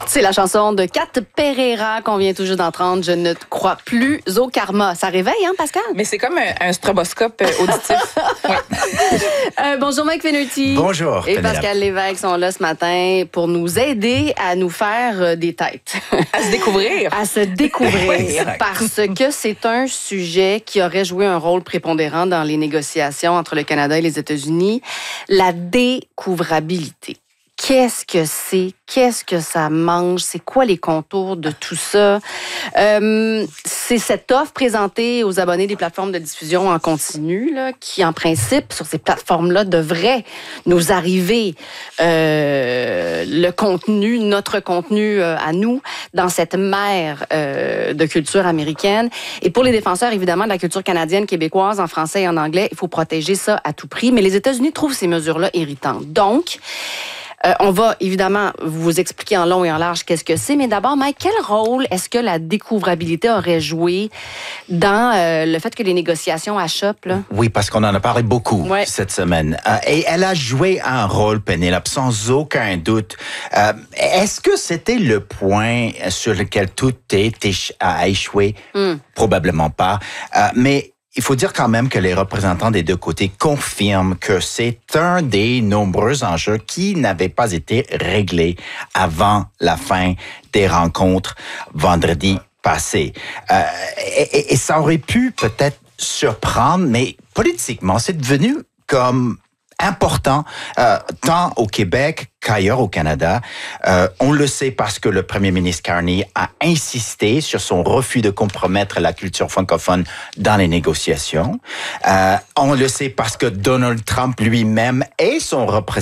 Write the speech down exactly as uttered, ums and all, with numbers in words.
C'est la chanson de Kat Pereira qu'on vient tout juste d'entendre. Je ne crois plus au karma. Ça réveille, hein, Pascal? Mais c'est comme un, un stroboscope euh, auditif. Oui. Euh, bonjour, Mike Fenuti. Bonjour, Et Pénélope. Pascal Lévesque sont là ce matin pour nous aider à nous faire euh, des têtes. À se découvrir. À se découvrir. Exact. Parce que c'est un sujet qui aurait joué un rôle prépondérant dans les négociations entre le Canada et les États-Unis. La découvrabilité. Qu'est-ce que c'est? Qu'est-ce que ça mange? C'est quoi les contours de tout ça? Euh, c'est cette offre présentée aux abonnés des plateformes de diffusion en continu là, qui, en principe, sur ces plateformes-là, devrait nous arriver euh, le contenu, notre contenu euh, à nous, dans cette mer euh, de culture américaine. Et pour les défenseurs, évidemment, de la culture canadienne, québécoise, en français et en anglais, il faut protéger ça à tout prix. Mais les États-Unis trouvent ces mesures-là irritantes. Donc, Euh, on va évidemment vous expliquer en long et en large qu'est-ce que c'est, mais d'abord, Mike, quel rôle est-ce que la découvrabilité aurait joué dans euh, le fait que les négociations achoppent, là? Oui, parce qu'on en a parlé beaucoup Ouais. cette semaine. Euh, et elle a joué un rôle, Pénélope, sans aucun doute. Euh, est-ce que c'était le point sur lequel tout est éch- a échoué? Mm. Probablement pas. Euh, mais il faut dire quand même que les représentants des deux côtés confirment que c'est un des nombreux enjeux qui n'avaient pas été réglés avant la fin des rencontres vendredi passé. Euh, et, et, et ça aurait pu peut-être surprendre, mais politiquement, c'est devenu comme important, euh, tant au Québec qu'ailleurs au Canada. Euh, on le sait parce que le premier ministre Carney a insisté sur son refus de compromettre la culture francophone dans les négociations. Euh, on le sait parce que Donald Trump lui-même et son représentant